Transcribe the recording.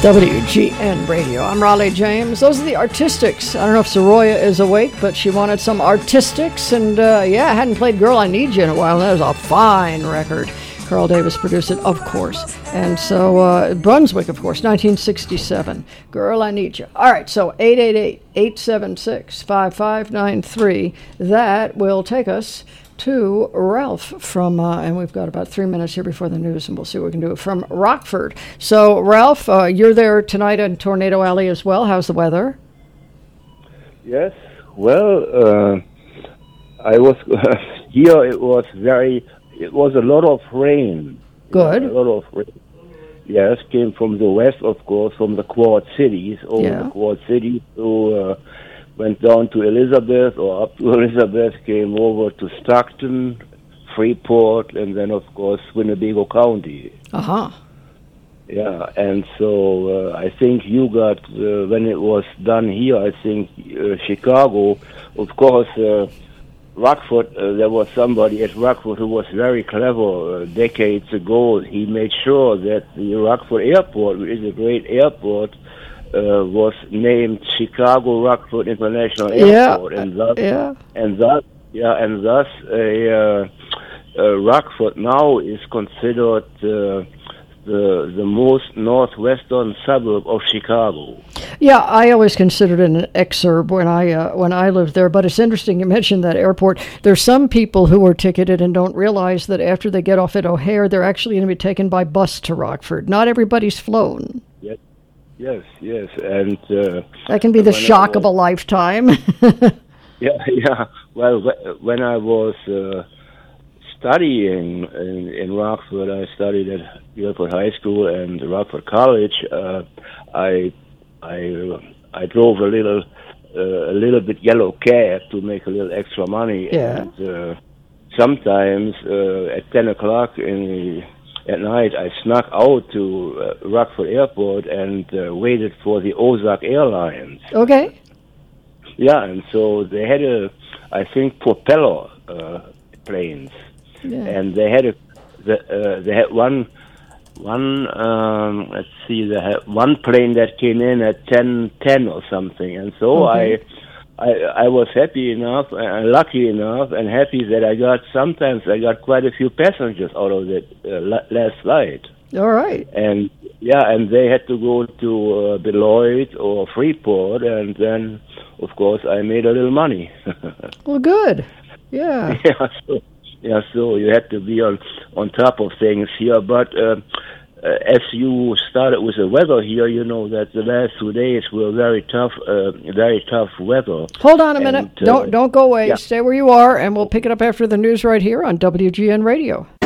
WGN Radio. I'm Raleigh James. Those are the Artistics. I don't know if Soroya is awake, but she wanted some Artistics. And I hadn't played Girl, I Need You in a while. And that was a fine record. Carl Davis produced it, of course. And so Brunswick, of course, 1967. Girl, I Need You. All right, so 888-876-5593. That will take us to Ralph from, and we've got about 3 minutes here before the news, and we'll see what we can do, from Rockford. So, Ralph, you're there tonight in Tornado Alley as well. How's the weather? Yes, well, I was here. It was a lot of rain. Good. A lot of rain. Yes, came from the west, of course, from the Quad Cities, the Quad Cities to went down to Elizabeth, or up to Elizabeth, came over to Stockton, Freeport, and then, of course, Winnebago County. Uh-huh. Yeah, and so I think you got, when it was done here, I think Chicago, of course, Rockford, there was somebody at Rockford who was very clever decades ago. He made sure that the Rockford Airport, which is a great airport, was named Chicago Rockford International Airport, and thus Rockford now is considered the most northwestern suburb of Chicago. Yeah, I always considered it an exurb when I lived there. But it's interesting you mentioned that airport. There's some people who are ticketed and don't realize that after they get off at O'Hare, they're actually going to be taken by bus to Rockford. Not everybody's flown. Yes, and that can be the shock of a lifetime. Yeah. Well, when I was studying in Rockford, I studied at Guilford High School and Rockford College. I drove a little bit yellow cab to make a little extra money. Yeah. And sometimes at 10 o'clock at night, I snuck out to Rockford Airport and waited for the Ozark Airlines. Okay. Yeah, and so they had I think, propeller planes, and they had one. Let's see, they had one plane that came in at 10:10 or something, and so I was happy enough, lucky enough, and happy that I got quite a few passengers out of that last flight. All right. And they had to go to Beloit or Freeport, and then, of course, I made a little money. Well, good. Yeah. So you have to be on top of things here, but as you started with the weather here, you know that the last 2 days were very tough weather. Hold on a minute. Don't go away. Yeah. Stay where you are, and we'll pick it up after the news right here on WGN Radio.